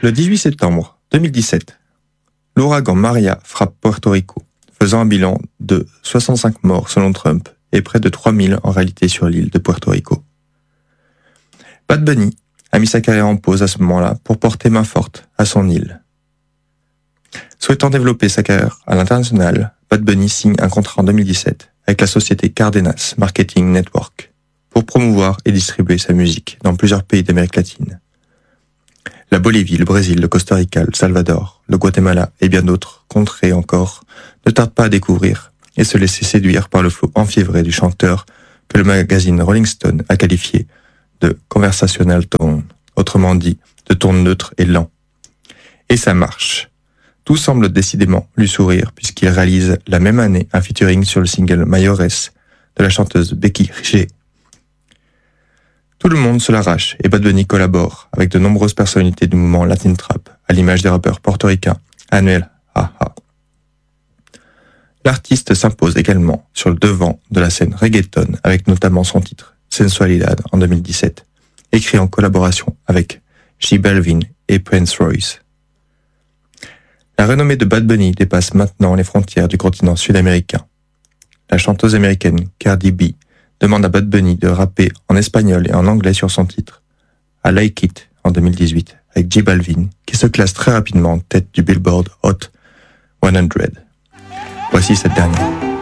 Le 18 septembre 2017, l'ouragan Maria frappe Porto Rico, faisant un bilan de 65 morts selon Trump et près de 3000 en réalité sur l'île de Puerto Rico. Bad Bunny a mis sa carrière en pause à ce moment-là pour porter main forte à son île. Souhaitant développer sa carrière à l'international, Bad Bunny signe un contrat en 2017 avec la société Cardenas Marketing Network pour promouvoir et distribuer sa musique dans plusieurs pays d'Amérique latine. La Bolivie, le Brésil, le Costa Rica, le Salvador, le Guatemala et bien d'autres contrées encore ne tardent pas à découvrir et se laisser séduire par le flot enfiévré du chanteur que le magazine Rolling Stone a qualifié de conversational tone, autrement dit de ton neutre et lent. Et ça marche. Tout semble décidément lui sourire puisqu'il réalise la même année un featuring sur le single Mayores de la chanteuse Becky G. Tout le monde se l'arrache et Bad Bunny collabore avec de nombreuses personnalités du mouvement Latin Trap, à l'image des rappeurs portoricains Anuel AA. L'artiste s'impose également sur le devant de la scène reggaeton avec notamment son titre Sensualidad en 2017, écrit en collaboration avec J Balvin et Prince Royce. La renommée de Bad Bunny dépasse maintenant les frontières du continent sud-américain. La chanteuse américaine Cardi B demande à Bad Bunny de rapper en espagnol et en anglais sur son titre I Like It en 2018 avec J Balvin qui se classe très rapidement en tête du Billboard Hot 100. Voici cette dernière.